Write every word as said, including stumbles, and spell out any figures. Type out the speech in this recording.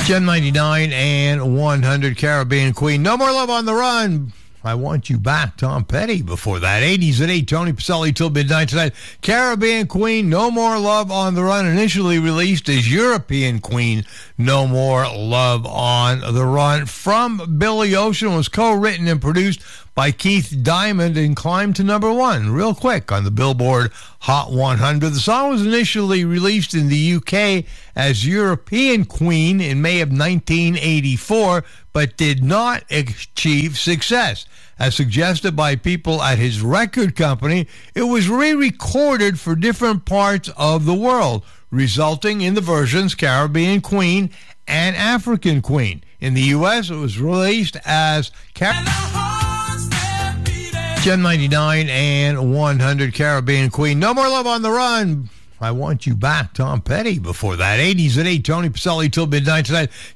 Gen ninety-nine and one hundred, Caribbean Queen. No More Love on the Run. I Want You Back, Tom Petty. Before that, eighties at eight, Tony Pacelli till midnight tonight. Caribbean Queen, No More Love on the Run, initially released as European Queen, No More Love on the Run. From Billy Ocean, was co-written and produced by Keith Diamond and climbed to number one real quick on the Billboard Hot one hundred. The song was initially released in the U K as European Queen in May of nineteen eighty-four, but did not achieve success. As suggested by people at his record company, it was re-recorded for different parts of the world, resulting in the versions Caribbean Queen and African Queen. In the U S, it was released as Car- Gen ninety-nine and one hundred, Caribbean Queen. No More Love on the Run. I Want You Back, Tom Petty. Before that, eighties at eight, Tony Pacelli till midnight tonight.